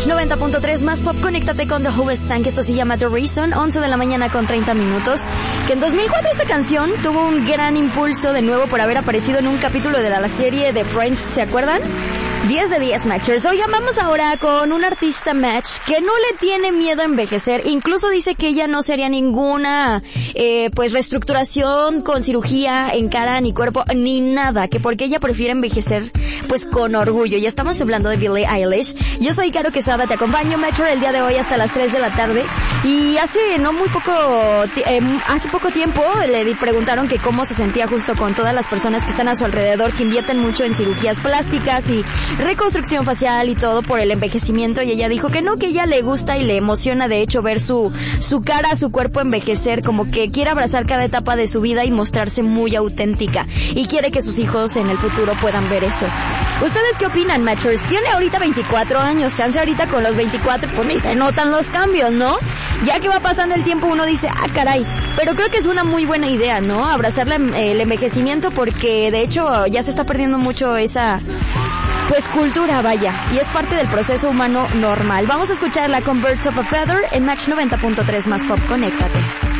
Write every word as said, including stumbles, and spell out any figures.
Match noventa punto tres más pop, conéctate con The Who Stank. Esto se llama The Reason, once de la mañana con treinta minutos. Que en dos mil cuatro esta canción tuvo un gran impulso de nuevo por haber aparecido en un capítulo de la, la serie de Friends, ¿se acuerdan? diez de diez Matchers. Oigan, vamos ahora con un artista Match que no le tiene miedo a envejecer. Incluso dice que ella no sería ninguna eh, pues reestructuración con cirugía en cara ni cuerpo ni nada, que porque ella prefiere envejecer pues con orgullo. Ya estamos hablando de Billie Eilish. Yo soy Caro Quesada, te acompaño Matcher el día de hoy hasta las tres de la tarde. Y hace no muy poco eh, hace poco tiempo le preguntaron que cómo se sentía justo con todas las personas que están a su alrededor, que invierten mucho en cirugías plásticas y reconstrucción facial y todo por el envejecimiento, y ella dijo que no, que ella le gusta y le emociona de hecho ver su su cara, su cuerpo envejecer, como que quiere abrazar cada etapa de su vida y mostrarse muy auténtica, y quiere que sus hijos en el futuro puedan ver eso. ¿Ustedes qué opinan, Matchers? Tiene ahorita veinticuatro años, chance ahorita con los veinticuatro pues ni se notan los cambios, ¿no? Ya que va pasando el tiempo uno dice, ah caray, pero creo que es una muy buena idea, ¿no? Abrazar la, el envejecimiento, porque de hecho ya se está perdiendo mucho esa pues cultura, vaya, y es parte del proceso humano normal. Vamos a escucharla con Birds of a Feather en Match noventa punto tres más pop, conéctate.